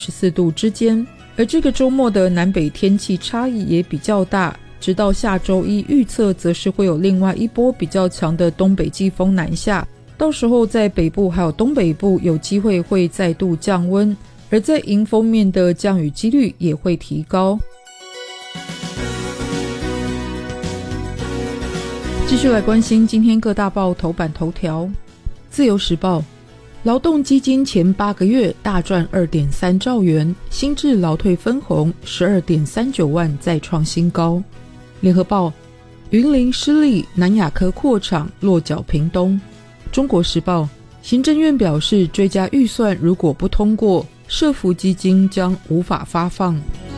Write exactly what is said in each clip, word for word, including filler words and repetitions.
十四度之间，而这个周末的南北天气差异也比较大，直到下周一预测则是会有另外一波比较强的东北季风南下，到时候在北部还有东北部有机会会再度降温，而在迎风面的降雨几率也会提高。继续来关心今天各大报头版头条。自由时报，劳动基金前八个月大赚 二点三兆元，新制劳退分红 十二点三九万再创新高。联合报，云林失利，南亚科扩厂落脚屏东。中国时报，行政院表示追加预算如果不通过，社福基金将无法发放。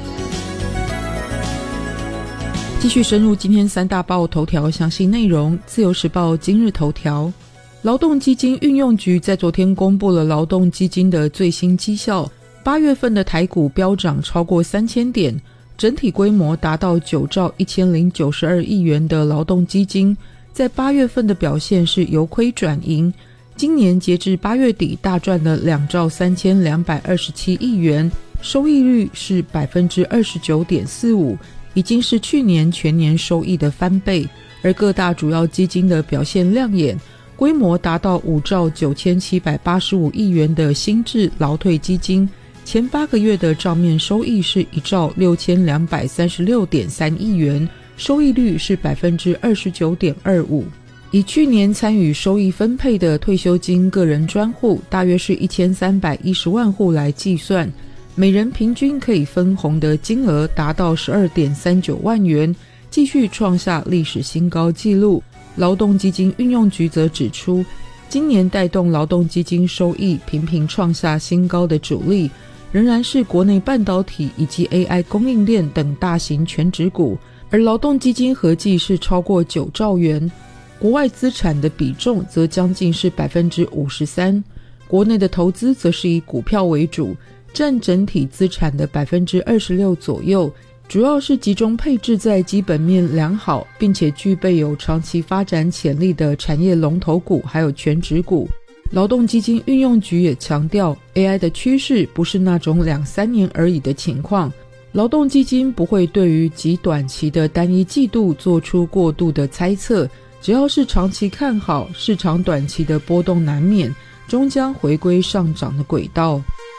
继续深入今天三大报头条详细内容。自由时报今日头条，劳动基金运用局在昨天公布了劳动基金的最新绩效，八月份的台股飙涨超过三千点，整体规模达到九兆一千零九十二亿元的劳动基金，在八月份的表现是由亏转盈，今年截至八月底大赚了两兆三千两百二十七亿元，收益率是 百分之二十九点四五，已经是去年全年收益的翻倍。而各大主要基金的表现亮眼，规模达到五兆九千七百八十五亿元的新制劳退基金，前八个月的账面收益是一兆六千两百三十六点三亿元，收益率是 百分之二十九点二五。以去年参与收益分配的退休金个人专户大约是一千三百一十万户来计算，每人平均可以分红的金额达到 十二点三九万元，继续创下历史新高纪录。劳动基金运用局则指出，今年带动劳动基金收益频频创下新高的主力，仍然是国内半导体以及 A I 供应链等大型权值股，而劳动基金合计是超过九兆元，国外资产的比重则将近是 百分之五十三， 国内的投资则是以股票为主，占整体资产的 百分之二十六 左右，主要是集中配置在基本面良好并且具备有长期发展潜力的产业龙头股还有权值股。劳动基金运用局也强调， A I 的趋势不是那种两三年而已的情况，劳动基金不会对于极短期的单一季度做出过度的猜测，只要是长期看好，市场短期的波动难免，终将回归上涨的轨道。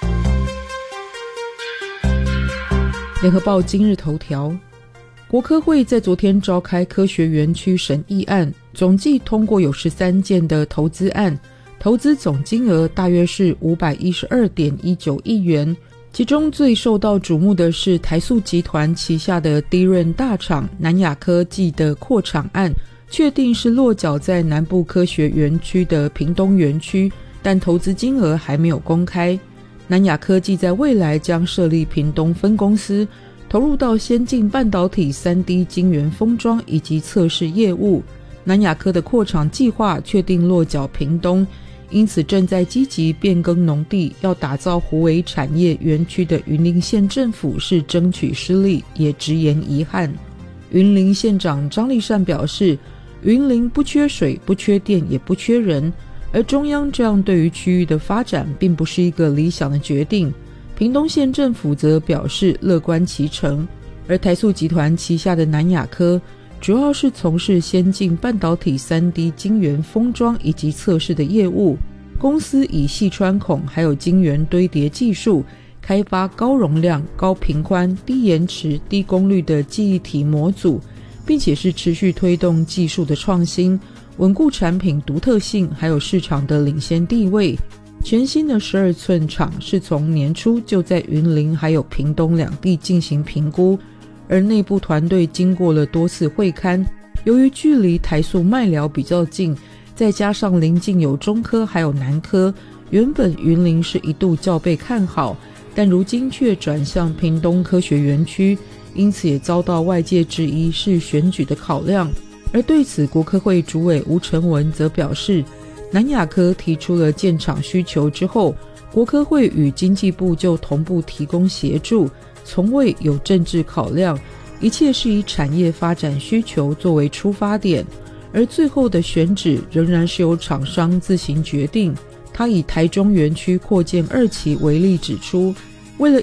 联合报今日头条，国科会在昨天召开科学园区审议案，总计通过有十三件的投资案，投资总金额大约是 五百一十二点一九亿元，其中最受到瞩目的是台塑集团旗下的低润大厂南亚科技的扩厂案，确定是落脚在南部科学园区的屏东园区，但投资金额还没有公开。南亚科技在未来将设立屏东分公司，投入到先进半导体 三 D 晶圆封装以及测试业务。南亚科的扩厂计划确定落脚屏东，因此正在积极变更农地，要打造虎尾产业园区的云林县政府是争取失利，也直言遗憾。云林县长张丽善表示，云林不缺水，不缺电，也不缺人，而中央这样对于区域的发展并不是一个理想的决定。屏东县政府则表示乐观其成，而台塑集团旗下的南亚科主要是从事先进半导体 三 D 晶圆封装以及测试的业务，公司以细穿孔还有晶圆堆叠技术开发高容量、高频宽、低延迟、低功率的记忆体模组，并且是持续推动技术的创新，稳固产品独特性还有市场的领先地位。全新的十二寸厂是从年初就在云林还有屏东两地进行评估，而内部团队经过了多次会勘，由于距离台塑麦寮比较近，再加上邻近有中科还有南科，原本云林是一度较被看好，但如今却转向屏东科学园区，因此也遭到外界质疑是选举的考量。而对此，国科会主委吴成文则表示，南亚科提出了建厂需求之后，国科会与经济部就同步提供协助，从未有政治考量，一切是以产业发展需求作为出发点，而最后的选址仍然是由厂商自行决定。他以台中园区扩建二期为例指出，